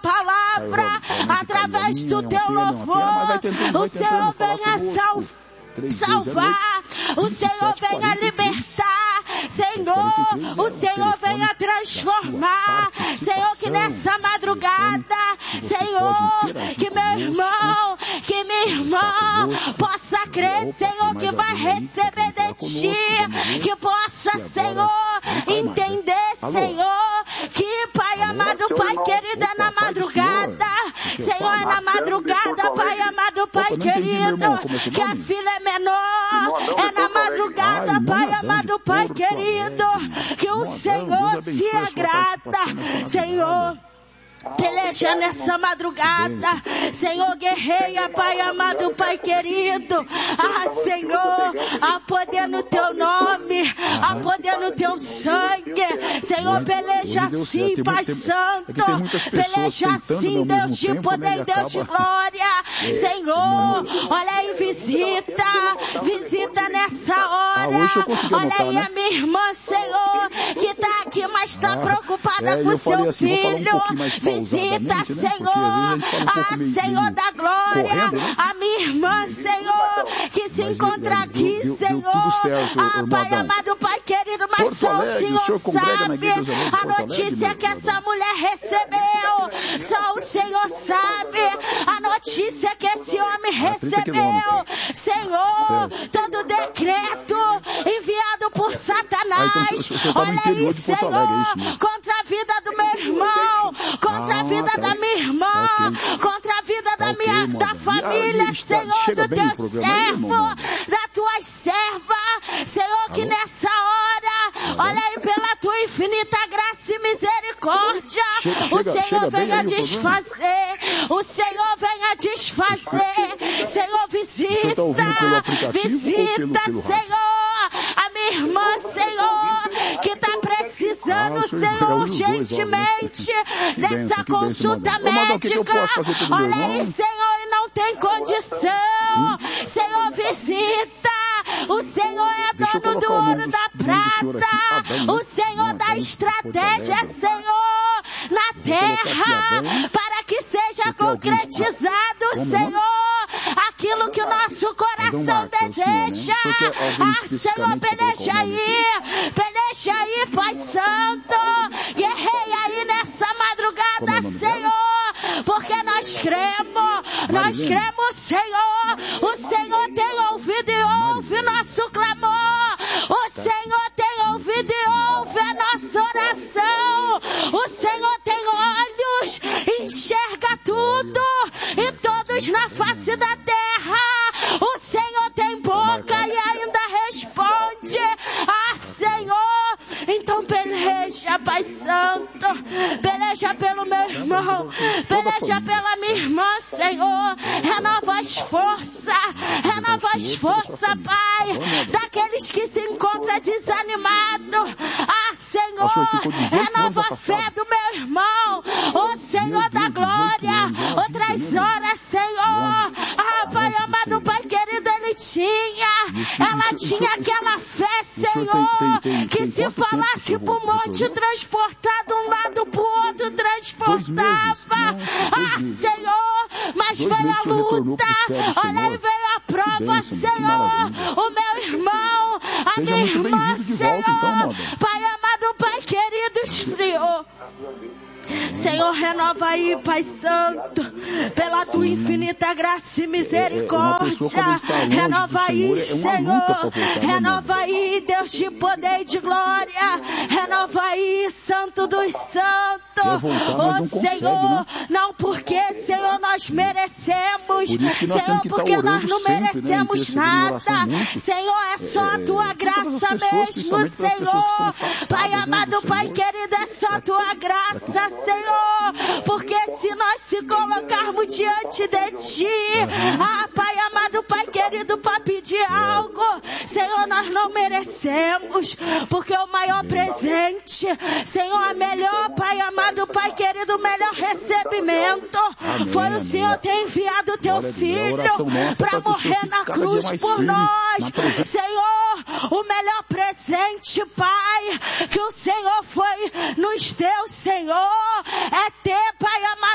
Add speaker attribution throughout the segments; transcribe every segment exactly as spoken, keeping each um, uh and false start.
Speaker 1: palavra, através do teu louvor, o Senhor venha salvar. Salvar, o Senhor venha libertar, Senhor, o Senhor venha transformar, Senhor, que nessa madrugada, Senhor, que meu irmão, que minha irmã possa crer, Senhor, que vai receber de Ti, que possa, Senhor, entender, Senhor, que Pai amado, Pai querido, é na madrugada, Senhor, é na madrugada, Pai amado, Pai querido, que a filha é menor, é na madrugada, Pai amado, Pai querido, que o Senhor se agrada, Senhor. Peleja nessa madrugada, Senhor, guerreia, Pai amado, Pai querido. Ah, Senhor, há poder no teu nome, há poder no teu sangue. Senhor, peleja assim, Pai Santo, peleja assim, Deus de poder e Deus de glória. Senhor, olha aí, visita, visita nessa hora. Olha aí a minha irmã, Senhor, que está aqui, mas está preocupada com seu filho. Visita, Senhor, a Senhor da glória, a minha irmã, Senhor, que se encontra aqui, Senhor, ah, Pai amado, Pai querido, mas só o Senhor sabe a notícia que essa mulher recebeu, só o Senhor sabe a notícia que esse homem recebeu, Senhor, todo decreto enviado por Satanás, olha aí, Senhor, contra a vida do meu irmão, contra a vida da minha irmã, contra a vida da minha, da família, Senhor, do teu servo, da tua serva, Senhor, que nessa hora, olha aí, pela tua infinita graça e misericórdia, o Senhor venha desfazer, o Senhor venha desfazer, Senhor, visita, visita, Senhor, a minha irmã, Senhor, que está precisando, Senhor, urgentemente dessa consulta médica, olha aí, Senhor, e não tem condição, Senhor, visita, o Senhor é dono do ouro, da prata, o Senhor dá estratégia, Senhor, na terra, para que seja concretizado, Senhor, aquilo que o nosso coração deseja. Ah, Senhor, peleja aí, peleja aí, Pai Santo, guerreia aí nessa madrugada, Senhor, porque nós cremos, nós cremos, Senhor, o Senhor tem ouvido e ouve nosso clamor, o Senhor tem ouvido e ouve a nossa oração, o Senhor tem olhos, enxerga tudo e todos na face da terra, o Senhor tem boca e ainda responde. Ah, Senhor, então peleja, Pai Santo, peleja pelo meu irmão, peleja pela minha irmã, Senhor, renova as forças, renova as forças, Pai, daqueles que se encontram desanimados. Ah, Senhor, renova a fé do meu irmão, ó Senhor da glória, outras horas, Senhor, ah, Pai amado, Pai querido, ele tinha, ela tinha aquela fé, Senhor, que se falasse pro monte transportar de um lado pro outro, transportava. Ah, Senhor, mas veio a luta, olha aí, veio a prova, Senhor, o meu irmão, a minha irmã, Senhor, Pai amado, Pai querido, esfriou. Senhor, renova aí, Pai Santo, pela tua infinita graça e misericórdia. Renova aí, Senhor. Renova aí, Deus de poder e de glória. Renova aí, Santo dos Santos. Oh, Senhor, não porque, Senhor, nós merecemos. Senhor, porque nós não merecemos nada. Senhor, é só a tua graça mesmo, Senhor. Pai amado, Pai querido, é só a tua graça, Senhor, porque se nós se colocarmos diante de Ti, ah, Pai amado, Pai querido, para pedir algo, Senhor, nós não merecemos, porque o maior presente, Senhor, a melhor, Pai amado, Pai querido, o melhor recebimento, foi o Senhor ter enviado o Teu Filho para morrer na cruz por nós, Senhor, o melhor presente, Pai, que o Senhor foi nos deu, Senhor, é ter, Pai amado,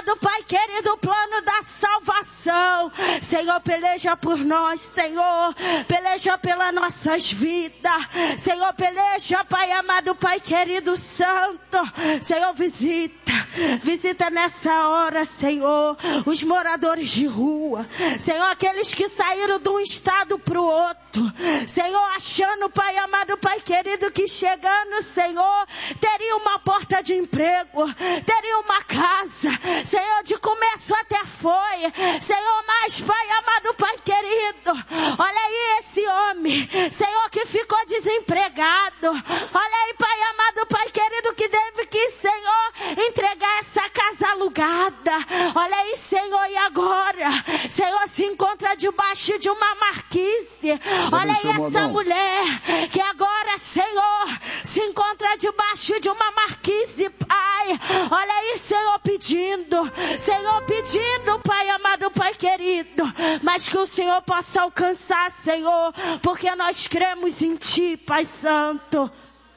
Speaker 1: querido, o plano da salvação. Senhor, peleja por nós, Senhor. Peleja pelas nossas vidas. Senhor, peleja, Pai amado, Pai querido, Santo. Senhor, visita. Visita nessa hora, Senhor, os moradores de rua. Senhor, aqueles que saíram de um estado para o outro. Senhor, achando, Pai amado, Pai querido, que chegando, Senhor, teria uma porta de emprego, teria uma casa. Senhor, de começo até foi. Senhor, mas, Pai amado, Pai querido, olha aí esse homem, Senhor, que ficou desempregado. Olha aí, Pai amado, Pai querido, que deve que, Senhor, entregar essa casa alugada. Olha aí, Senhor, e agora, Senhor, se encontra debaixo de uma marquise. Olha aí essa mulher, que agora, Senhor, se encontra debaixo de uma marquise, Pai. Olha aí, Senhor, pedindo, Senhor, pedindo, Pai amado, Pai querido, mas que o Senhor possa alcançar, Senhor, porque nós cremos em Ti, Pai Santo.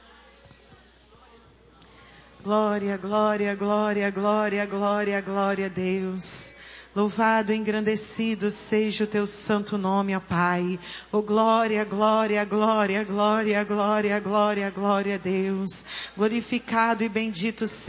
Speaker 2: Glória, glória, glória, glória, glória, glória a Deus. Louvado, engrandecido seja o teu santo nome, ó Pai. Oh, glória, glória, glória, glória, glória, glória, glória a Deus. Glorificado e bendito seja